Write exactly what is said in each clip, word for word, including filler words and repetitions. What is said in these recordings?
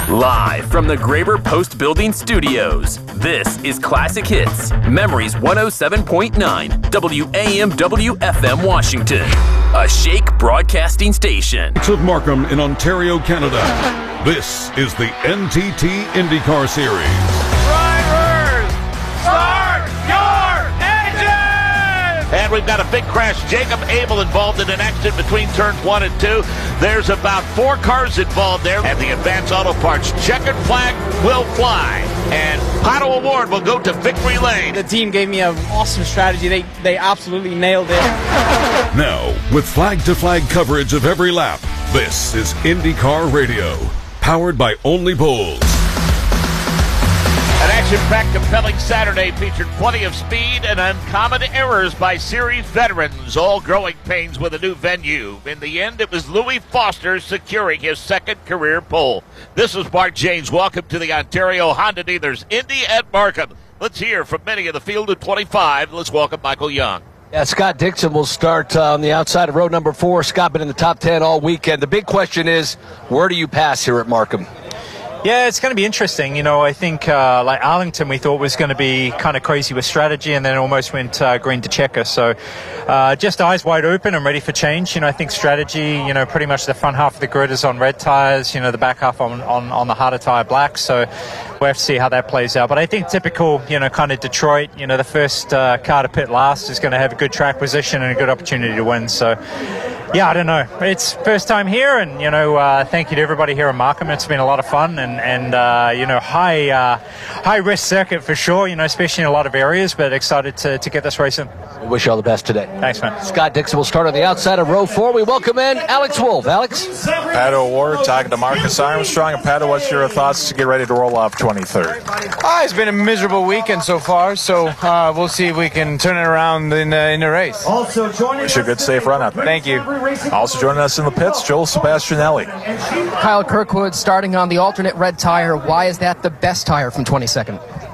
Live from the Graber Post Building Studios, this is Classic Hits, Memories one oh seven point nine, W A M W F M Washington, a Shake broadcasting station. Of Markham in Ontario, Canada. This is the N T T IndyCar Series. Drivers, start your engine! And we've got a big crash. Jacob Abel involved in an accident between turns one and two. There's about four cars involved there. And the Advance Auto Parts checkered flag will fly. And Pato Award will go to Victory Lane. The team gave me an awesome strategy. They, they absolutely nailed it. Now, with flag-to-flag coverage of every lap, this is IndyCar Radio, powered by Only Bulls. An action-packed, compelling Saturday featured plenty of speed and uncommon errors by series veterans, all growing pains with a new venue. In the end, it was Louis Foster securing his second career pole. This is Mark James. Welcome to the Ontario Honda Dealers Indy at Markham. Let's hear from many of the field of twenty-five. Let's welcome Michael Young. Yeah, Scott Dixon will start uh, on the outside of row number four. Scott been in the top ten all weekend. The big question is, where do you pass here at Markham? Yeah, it's going to be interesting. You know, I think uh, like Arlington we thought was going to be kind of crazy with strategy, and then it almost went uh, green to checker. So uh, just eyes wide open and ready for change. You know, I think strategy, you know, pretty much the front half of the grid is on red tires, you know, the back half on, on, on the harder tire black. So we have to see how that plays out. But I think typical, you know, kind of Detroit, you know, the first uh, car to pit last is going to have a good track position and a good opportunity to win. So yeah, I don't know. It's first time here, and, you know, uh, thank you to everybody here at Markham. It's been a lot of fun, and, and uh, you know, high uh, high risk circuit for sure, you know, especially in a lot of areas, but excited to, to get this race in. We wish you all the best today. Thanks, man. Scott Dixon will start on the outside of row four. We welcome in Alex Wolf. Alex? Pato Award talking to Marcus Armstrong. And Pato, what's your thoughts to get ready to roll off twenty-third? Oh, it's been a miserable weekend so far, so uh, we'll see if we can turn it around in, uh, in the race. Also joining Wish you a good, safe run out there. Thank you. Also joining us in the pits, Joel Sebastianelli. Kyle Kirkwood starting on the alternate red tire. Why is that the best tire from twenty-second?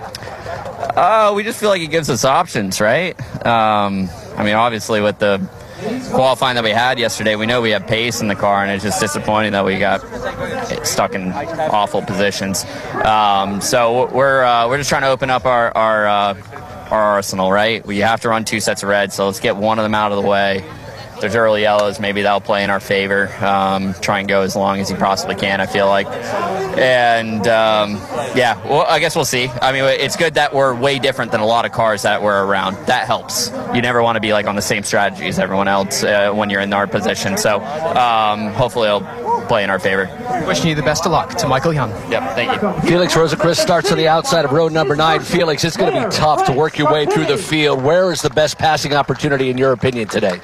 Uh, we just feel like it gives us options, right? Um, I mean, obviously with the qualifying that we had yesterday, we know we have pace in the car, and it's just disappointing that we got stuck in awful positions. Um, so we're uh, we're just trying to open up our our, uh, our arsenal, right? We have to run two sets of red, so let's get one of them out of the way. If there's early yellows, maybe that'll play in our favor. Um, try and go as long as you possibly can, I feel like. And, um, yeah, well, I guess we'll see. I mean, it's good that we're way different than a lot of cars that were around. That helps. You never want to be, like, on the same strategy as everyone else uh, when you're in our position. So um, hopefully it'll play in our favor. Wishing you the best of luck. To Michael Young. Yep, thank you. Felix Rosenqvist starts on the outside of row number nine. Felix, it's going to be tough to work your way through the field. Where is the best passing opportunity, in your opinion, today?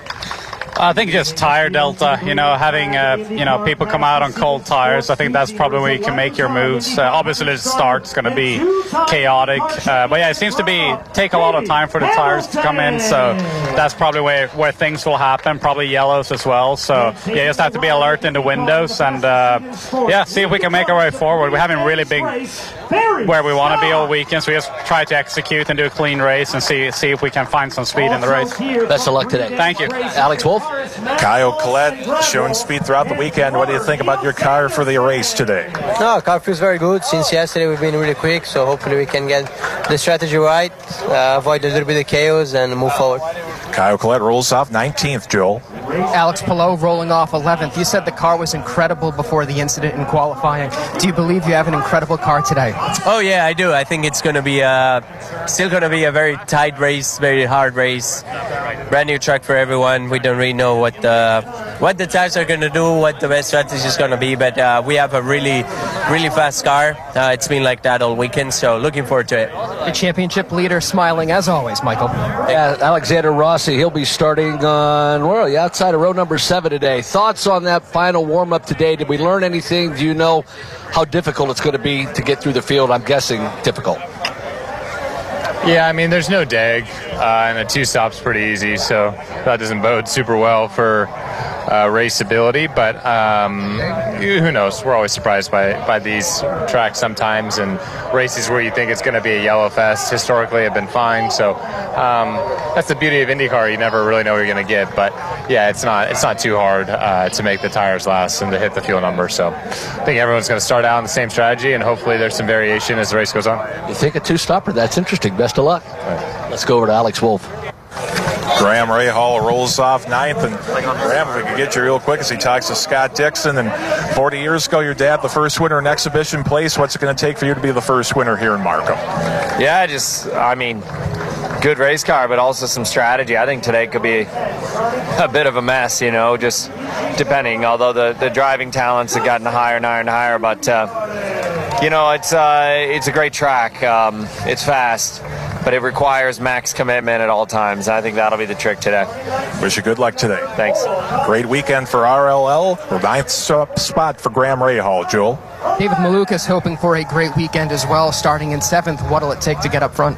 I think just tire delta, you know, having, uh, you know, people come out on cold tires. I think that's probably where you can make your moves. Uh, obviously, the start's going to be chaotic. Uh, but, yeah, it seems to be take a lot of time for the tires to come in. So that's probably where, where things will happen, probably yellows as well. So, yeah, you just have to be alert in the windows and, uh, yeah, see if we can make our way forward. We haven't really been where we want to be all weekend, so we just try to execute and do a clean race and see see if we can find some speed in the race. Best of luck today. Thank you. Alex Wolf? Kyle Collette showing speed throughout the weekend. What do you think about your car for the race today? No, car feels very good. Since yesterday we've been really quick, so hopefully we can get the strategy right, uh, avoid a little bit of chaos and move forward. Kyle Collette rolls off nineteenth, Joel. Alex Palou rolling off eleventh. You said the car was incredible before the incident in qualifying. Do you believe you have an incredible car today? Oh, yeah, I do. I think it's going to be a, still going to be a very tight race, very hard race. Brand new track for everyone. We don't really know what the, what the tires are going to do, what the best strategy is going to be, but uh, we have a really, really fast car. Uh, it's been like that all weekend, so looking forward to it. The championship leader smiling as always, Michael. Yeah, Alexander Rossi, he'll be starting on, where are you, outside of row number seven today. Thoughts on that final warm-up today? Did we learn anything? Do you know how difficult it's going to be to get through the field? I'm guessing difficult. Yeah, I mean, there's no dag, uh, and the two stop's pretty easy, so that doesn't bode super well for uh, race ability, but um, who knows? We're always surprised by, by these tracks sometimes, and races where you think it's going to be a yellow fest historically have been fine. So um, that's the beauty of IndyCar. You never really know what you're going to get, but yeah, it's not it's not too hard uh, to make the tires last and to hit the fuel number. So I think everyone's going to start out on the same strategy, and hopefully there's some variation as the race goes on. You think a two-stopper? That's interesting. Best of luck. Right. Let's go over to Alex Wolf. Graham Rahal rolls off ninth, and Graham, if we could get you real quick as he talks to Scott Dixon. And forty years ago, your dad, the first winner in exhibition place. What's it going to take for you to be the first winner here in Markham? Yeah, just, I mean, good race car, but also some strategy. I think today could be a bit of a mess, you know, just depending. Although the, the driving talents have gotten higher and higher and higher, but, uh, you know, it's, uh, it's a great track. Um, it's fast, but it requires max commitment at all times. I think that'll be the trick today. Wish you good luck today. Thanks. Great weekend for R L L. The ninth spot for Graham Rahal, Joel. David Malukas hoping for a great weekend as well, starting in seventh. What'll it take to get up front?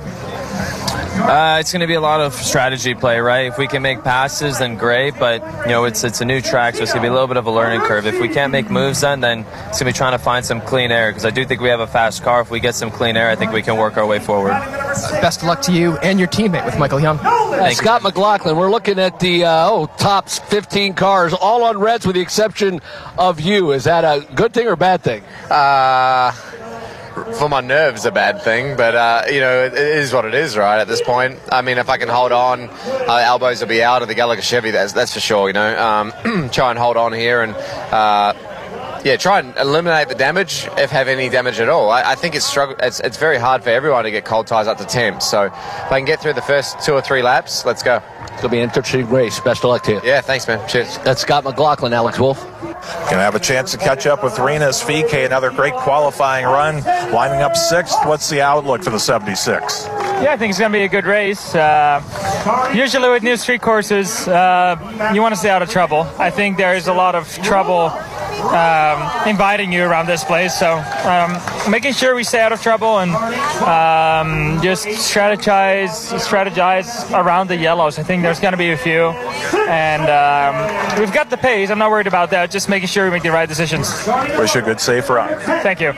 Uh, it's going to be a lot of strategy play, right? If we can make passes, then great. But you know, it's it's a new track, so it's going to be a little bit of a learning curve. If we can't make moves, then then it's going to be trying to find some clean air. Because I do think we have a fast car. If we get some clean air, I think we can work our way forward. Best of luck to you and your teammate with Michael Young. Uh, Scott you. McLaughlin, we're looking at the uh, oh top fifteen cars, all on reds with the exception of you. Is that a good thing or a bad thing? Uh... For my nerves, a bad thing, but uh, you know, it is what it is, right? At this point, I mean, if I can hold on, uh, elbows will be out of the Gallagher Chevy. That's that's for sure. You know, um, try and hold on here, and uh, yeah, try and eliminate the damage if have any damage at all. I, I think it's struggle. It's it's very hard for everyone to get cold tires up to temp. So if I can get through the first two or three laps, let's go. It's gonna be an interesting race. Best of luck to you. Yeah, thanks, man. Cheers. That's Scott McLaughlin, Alex Wolf. Gonna have a chance to catch up with Rinus Fike. Another great qualifying run, lining up sixth. What's the outlook for the seventy-six? Yeah, I think it's going to be a good race. Uh, usually with new street courses, uh, you want to stay out of trouble. I think there is a lot of trouble um, inviting you around this place. So um, making sure we stay out of trouble and um, just strategize, strategize around the yellows. I think there's going to be a few. And um, we've got the pace. I'm not worried about that. Just making sure we make the right decisions. Wish you a good safe run. Thank you.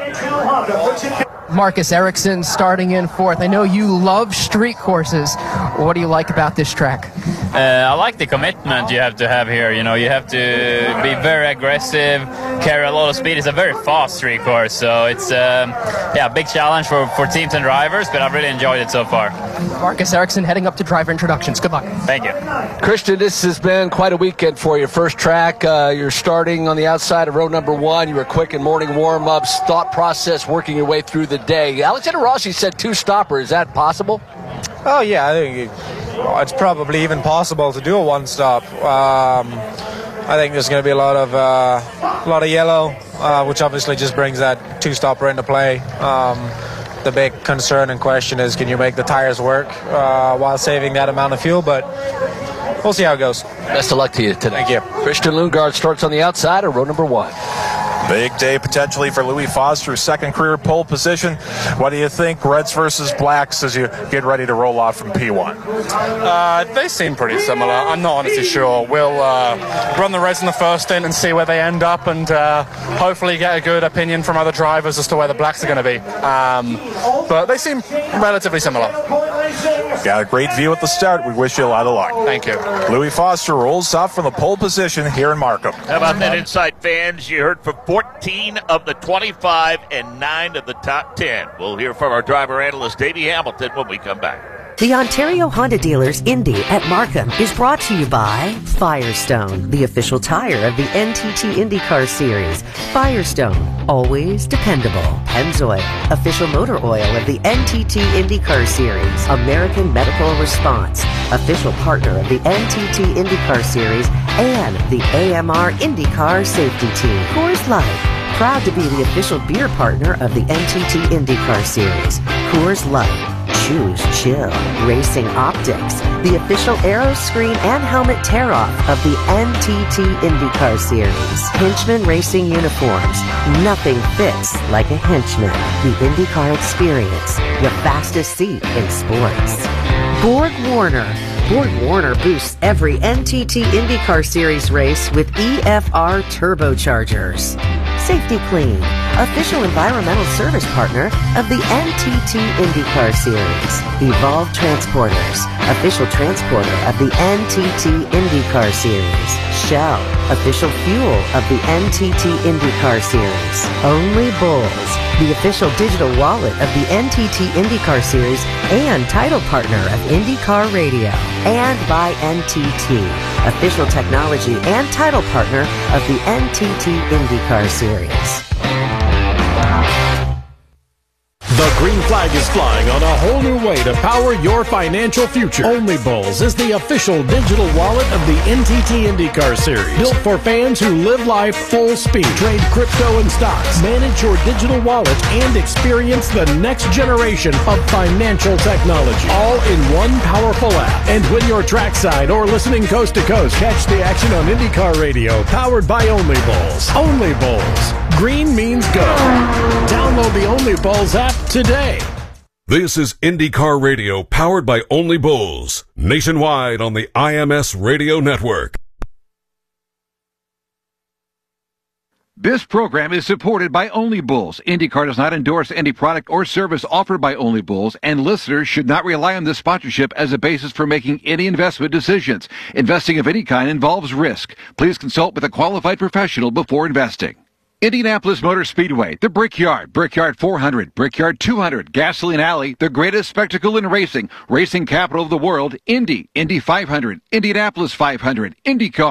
Marcus Ericsson starting in fourth. I know you love street courses. What do you like about this track? Uh, I like the commitment you have to have here. You know, you have to be very aggressive, carry a lot of speed. It's a very fast street course, so it's um, yeah, a big challenge for, for teams and drivers, but I've really enjoyed it so far. Marcus Ericsson heading up to driver introductions. Good luck. Thank you. Christian, this has been quite a weekend for you. First track, uh, you're starting on the outside of row number one. You were quick in morning warm-ups, thought process, working your way through the day. Alexander Rossi said two stopper. Is that possible? Oh, yeah, I think it's probably even possible to do a one-stop. Um, I think there's going to be a lot of uh, a lot of yellow, uh, which obviously just brings that two-stopper into play. Um, the big concern and question is, can you make the tires work uh, while saving that amount of fuel? But we'll see how it goes. Best of luck to you today. Thank you. Christian Lundgaard starts on the outside of row number one. Big day potentially for Louis Foster, second career pole position. What do you think, Reds versus Blacks, as you get ready to roll off from P one? Uh, they seem pretty similar. I'm not honestly sure. We'll uh, run the Reds in the first stint and see where they end up, and uh, hopefully get a good opinion from other drivers as to where the Blacks are going to be. Um, but they seem relatively similar. Got a great view at the start. We wish you a lot of luck. Thank you. Louis Foster rolls off from the pole position here in Markham. How about that, Inside fans? You heard from fourteen of the twenty-five and nine of the top ten. We'll hear from our driver analyst, Davey Hamilton, when we come back. The Ontario Honda Dealers Indy at Markham is brought to you by Firestone, the official tire of the N T T IndyCar Series. Firestone, always dependable. Pennzoil, official motor oil of the N T T IndyCar Series. American Medical Response, official partner of the N T T IndyCar Series and the A M R IndyCar Safety Team. Coors Light, proud to be the official beer partner of the N T T IndyCar Series. Coors Light. Choose chill. Racing Optics, the official aero screen and helmet tear-off of the N T T IndyCar Series. Henchman Racing Uniforms. Nothing fits like a henchman. The IndyCar Experience, your fastest seat in sports. Borg Warner, Ford Warner boosts every N T T IndyCar Series race with E F R turbochargers. Safety Clean, official environmental service partner of the N T T IndyCar Series. Evolve Transporters, official transporter of the N T T IndyCar Series. Shell, official fuel of the N T T IndyCar Series. Only Bulls, the official digital wallet of the N T T IndyCar Series and title partner of IndyCar Radio. And by N T T, official technology and title partner of the N T T IndyCar Series. The green flag is flying on a whole new way to power your financial future. Only Bulls is the official digital wallet of the N T T IndyCar Series. Built for fans who live life full speed. Trade crypto and stocks. Manage your digital wallet and experience the next generation of financial technology. All in one powerful app. And when you're trackside or listening coast to coast, catch the action on IndyCar Radio. Powered by Only Bulls. Only Bulls. Green means go. Download the Only Bulls app today. This is IndyCar Radio, powered by Only Bulls, nationwide on the I M S Radio Network. This program is supported by Only Bulls. IndyCar does not endorse any product or service offered by Only Bulls, and listeners should not rely on this sponsorship as a basis for making any investment decisions. Investing of any kind involves risk. Please consult with a qualified professional before investing. Indianapolis Motor Speedway, the Brickyard, Brickyard four hundred, Brickyard two hundred, Gasoline Alley, the greatest spectacle in racing, racing capital of the world, Indy, Indy five hundred, Indianapolis five hundred, IndyCar.